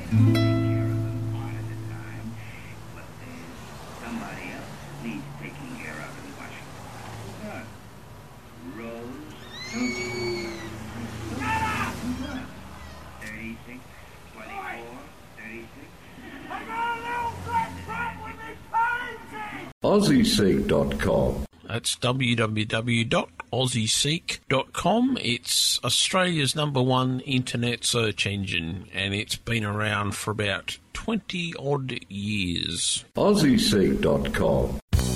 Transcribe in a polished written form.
AussieSeek.com. That's www.aussieseek.com. It's Australia's #1 internet search engine, and it's been around for about 20-odd years. AussieSeek.com.